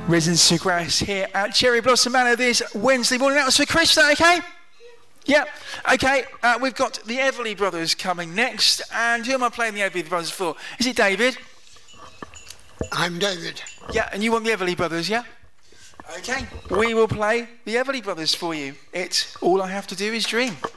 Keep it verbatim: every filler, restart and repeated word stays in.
Residents to Grass here at Cherry Blossom Manor this Wednesday morning. That was for Chris, is that okay? Yeah, okay. Uh, we've got the Everly Brothers coming next. And who am I playing the Everly Brothers for? Is it David? I'm David. Yeah, and you want the Everly Brothers, yeah? Okay. We will play the Everly Brothers for you. It's All I Have to Do Is Dream.